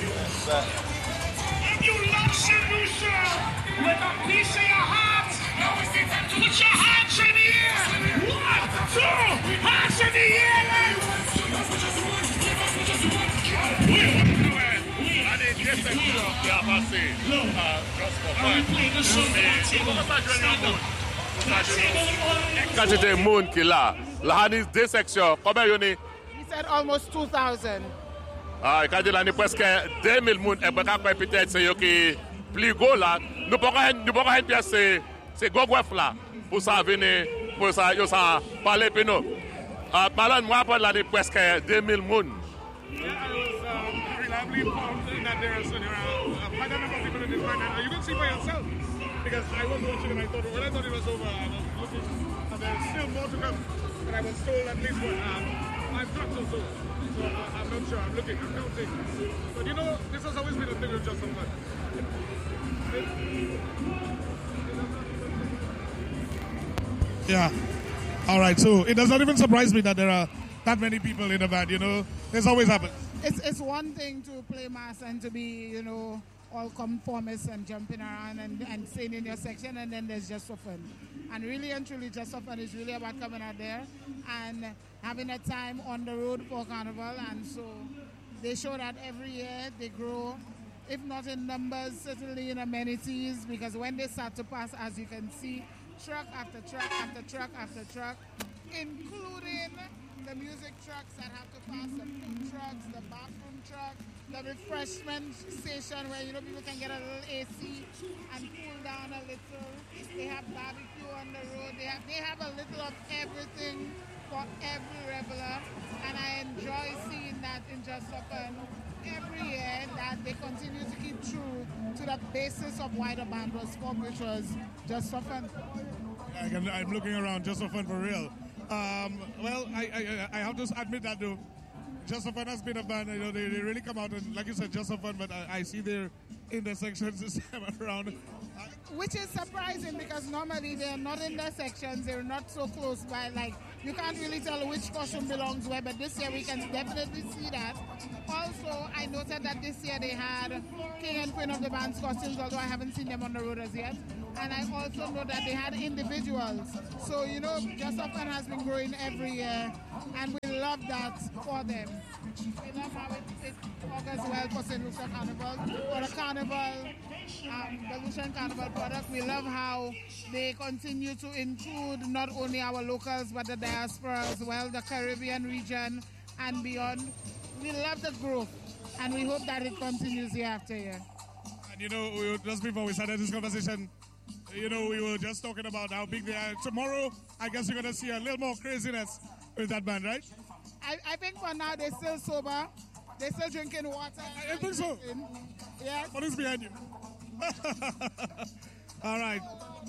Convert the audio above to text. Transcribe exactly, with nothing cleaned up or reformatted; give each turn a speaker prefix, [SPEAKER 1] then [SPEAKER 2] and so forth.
[SPEAKER 1] If you love Saint Lucia with a piece of your heart, put your hands in the air. One, two, hands in the air.
[SPEAKER 2] Quand c'était monde qui là, là il y a deux sections. Combien il y en a?
[SPEAKER 3] He said almost two thousand.
[SPEAKER 2] Ah, quand il y a presque deux mille personnes, et peut-être peut-être c'est eux qui plus gros là. Nous pouvons nous pouvons une pièce c'est c'est gogwef là pour ça venir pour ça yo ça parler puis nous. Ah, parlant moi pour là presque deux mille personnes.
[SPEAKER 4] Yeah, I was um, reliably informed that there are some, uh, quite a number of people in this band, and you can see by yourself, because I was watching and I thought, well, I thought it was over, I was looking, and there's still more to come, and I was told at least what, um, five trucks or so, so uh, I'm not sure, I'm looking, I'm counting, but you know, this has always been a thing with Just Some Fun.
[SPEAKER 5] Yeah. All right, so it does not even surprise me that there are that many people in the band, you know. This always happens.
[SPEAKER 3] It's it's one thing to play mass and to be, you know, all conformist and jumping around and, and singing in your section, and then there's Just for Fun. And really and truly, Just for Fun is really about coming out there and having a time on the road for Carnival. And so they show that every year they grow, if not in numbers, certainly in amenities, because when they start to pass, as you can see, truck after truck after truck after truck, including the music trucks that have to pass, the food trucks, the bathroom truck, the refreshment station where, you know, people can get a little A C and cool down a little. They have barbecue on the road. They have they have a little of everything for every reveler, and I enjoy seeing that in Just for Fun every year, that they continue to keep true to the basis of why the band was formed, which was Just for Fun.
[SPEAKER 5] I can, I'm looking around, Just for Fun for real. Um, well, I, I I have to admit that though, Just for Fun has been a band, you know, they, they really come out and, like you said, Just for Fun, but I, I see their intersections this time around. I,
[SPEAKER 3] Which is surprising, because normally they're not in their sections, they're not so close by, like, you can't really tell which costume belongs where, but this year we can definitely see that. Also, I noted that this year they had King and Queen of the Band's costumes, although I haven't seen them on the road as yet. And I also know that they had individuals. So, you know, Just for Fun has been growing every year, and we love that for them. We love how it, it augurs well for Saint Lucia Carnival, for the Carnival, um, the Lucian Carnival product. We love how they continue to include not only our locals, but the diaspora as well, the Caribbean region and beyond. We love the growth, and we hope that it continues year after year.
[SPEAKER 5] and you know, we were, just before we started this conversation, you know, we were just talking about how big they are. Tomorrow, I guess you're going to see a little more craziness with that band, right?
[SPEAKER 3] I, I think for now they're still sober. They're still drinking water.
[SPEAKER 5] I think so.
[SPEAKER 3] Yes.
[SPEAKER 5] What is behind you? All right.